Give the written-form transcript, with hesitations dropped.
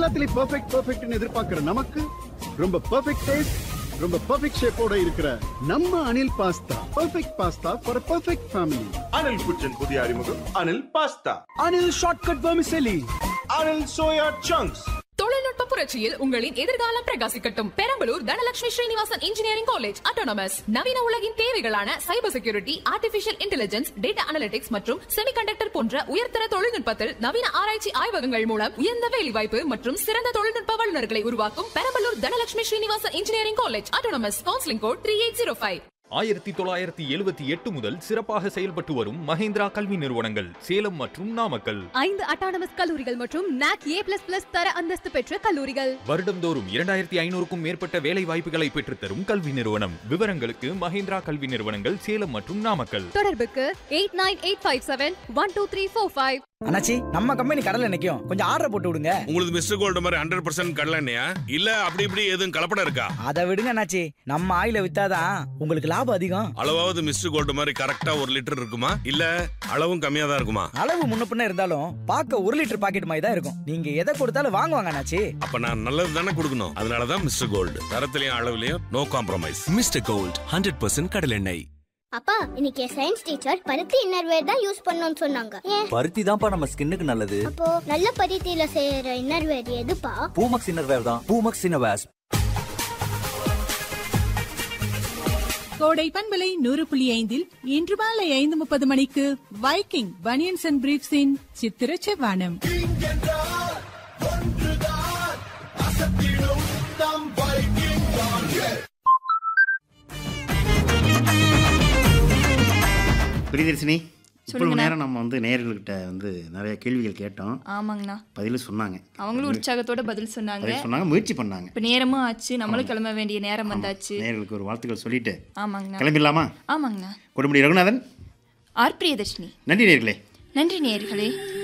எல்லாத்துலயும் பெர்ஃபெக்ட்னு எதிர்பார்க்கிற நமக்கு ரொம்ப பெர்ஃபெக்ட் டேஸ்ட், ரொம்ப பெர்ஃபெக்ட் ஷேப்போட இருக்கிற நம்ம Anil pasta perfect pasta for perfect family. Anil குச்சின் புதிய அறிமுகம் Anil pasta. Anil shortcut vermicelli. Anil soya chunks. தொழில்நுட்ப புரட்சியில் உங்களின் எதிர்காலம் பிரகாசிக்கட்டும். Perambalur Dhanalakshmi Srinivasan engineering college autonomous. நவீன உலகின் தேவைகளான cyber security, artificial intelligence, data analytics மற்றும் செமிகண்டக்டர் போன்ற உயர்தர தொழில்நுட்பத்தில் நவீன ஆராய்ச்சி ஆய்வகங்கள் மூலம் உயர்ந்த வேலைவாய்ப்பு மற்றும் சிறந்த தொழில்நுட்ப வல்லுநர்களை உருவாக்கும் Perambalur Dhanalakshmi Srinivasan engineering college autonomous. Counselling code 3805. 1978 முதல் சிறப்பாக செயல்பட்டு வரும் மஹேந்திரா கல்வி நிறுவனங்கள் சேலம் மற்றும் நாமக்கல். 5 அட்டானமஸ் கல்லூரிகள் மற்றும் NAC A++ தர அந்தஸ்து பெற்ற கல்லூரிகள். வருடம்தோறும் 2500க்கும் மேற்பட்ட வேலை வாய்ப்புகளை பெற்றுத்தரும் கல்வி நிறுவனம். விவரங்களுக்கு மஹேந்திரா கல்வி நிறுவனங்கள் சேலம் மற்றும் நாமக்கல். தொடர்புக்கு 8985712345. அண்ணாச்சி, நம்ம கம்பெனி கடல்ல நிக்கும், கொஞ்சம் ஆர்டர் போட்டு விடுங்க. உங்களுக்கு மிஸ்டர் கோல்டு மாதிரி 100% கடலை எண்ணெயா இல்ல அப்படி இப்படி எதுவும் கலப்படம் இருக்கா? அதை விடுங்க அண்ணாச்சி, நம்ம ஆயில வித்தாதான் உங்களுக்கு லாபம் அதிகம். அளவாவது மிஸ்டர் கோல்டு மாதிரி கரெக்டா 1 லிட்டர் இருக்குமா இல்ல அளவும் கம்மியா தான் இருக்குமா? அளவு முன்ன பின்ன இருந்தாலும் பார்க்க 1 லிட்டர் பாக்கெட் மாதிரி தான் இருக்கும். நீங்க எதை கொடுத்தாலும் வாங்குவாங்க அண்ணாச்சி. அப்ப நான் நல்லது தானே கொடுக்கணும். அதனாலதான் mister gold, தரத்திலையும் அளவுலயும் no compromise. Mister gold 100% கடல் எண்ணெய். அப்பா, இன்னைக்கு சயின்ஸ் டீச்சர் பருத்தி இன்னர்வேர் தான் யூஸ் பண்ணணும்னு சொன்னாங்க. ஏன்? பருத்தி தான்ப்பா நம்ம ஸ்கின்னுக்கு நல்லது. அப்போ நல்ல பருத்தியில செய்யற இன்னர்வேர் எதுப்பா? பூமக்ஸ் இன்னர்வேர் தான். பூமக்ஸ் இன்னர்வேர்ஸ். கோடை பண்பலை 100.5 இன்று மாலை 5:30 மணிக்கு வைக்கிங் பனியன்ஸ் அண்ட் பிரீஃப்ஸின் சித்திர செவ்வானம். பிரியதர்ஷினி, இவ்வளவு நேரம் நம்ம வந்து நேயர்கள்கிட்ட வந்து நிறைய கேள்விகள் கேட்டோம். ஆமாங்கண்ணா. பதிலும் சொன்னாங்க. அவங்களும் உற்சாகத்தோட பதில் சொன்னாங்க, முயற்சி பண்ணாங்க. இப்ப நேரமும் ஆச்சு, நம்மளும் கிளம்ப வேண்டிய நேரம் வந்தாச்சு. நேயர்களுக்கு ஒரு வாழ்த்துக்கள் சொல்லிட்டு ஆமாங்கண்ணா கிளம்பிடலாமா? ஆமாங்கண்ணா. கொடுமுடி ரகுநாதன், ஆர் பிரியதர்ஷினி. நன்றி நேயர்களே. நன்றி நேயர்களே.